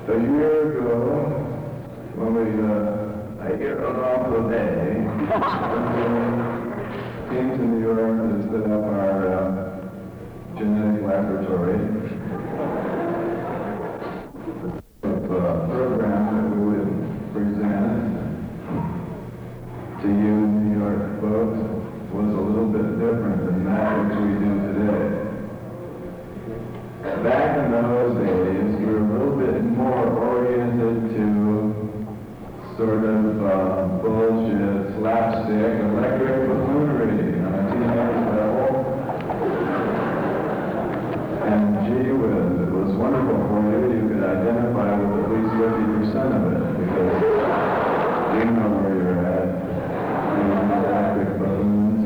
A year ago, when a year ago today, came to New York to set up our genetic laboratory, program that we would present to you New York folks was a little bit different than that which we do today. Back in those days, we were a little bit more oriented to sort of bullshit, slapstick, electric buffoonery on a teenage level. And gee whiz, it was wonderful for you. You could identify with at least 50% of it, because you know where you're at. Electric buffoons,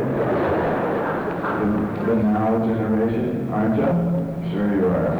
the now generation, aren't you? Sure you are.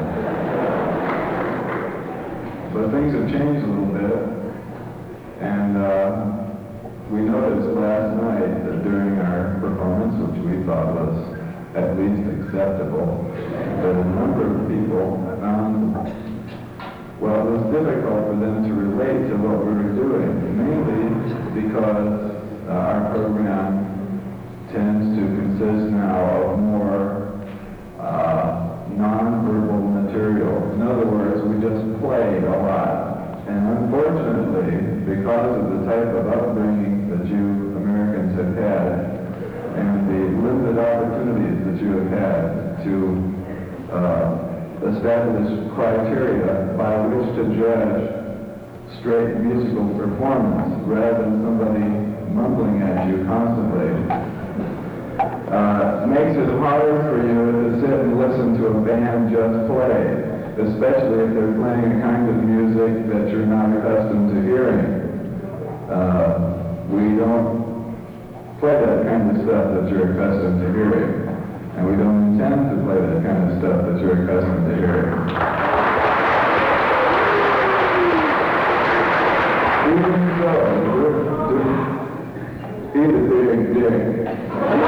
But things have changed a little bit, and we noticed last night that during our performance, which we thought was at least acceptable, that a number of people found, well, it was difficult for them to relate to what we were doing, mainly because our program tends to consist now of more non-verbal material. In other words, we just play a lot. And unfortunately, because of the type of upbringing that you Americans have had, and the limited opportunities that you have had to establish criteria by which to judge straight musical performance, rather than somebody mumbling at you constantly, makes it harder for you to sit and listen to a band just play, especially if they're playing a kind of music that you're not accustomed to hearing. We don't play that kind of stuff that you're accustomed to hearing, and we don't intend to play that kind of stuff that you're accustomed to hearing. Even so, eat a big dick.